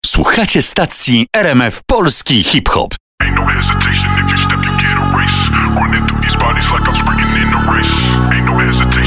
Słuchacie stacji RMF Polski Hip Hop. Ain't no hesitation, if you step you get erased. Running through these bodies like I'm sprinting in a race. Ain't no hesitation.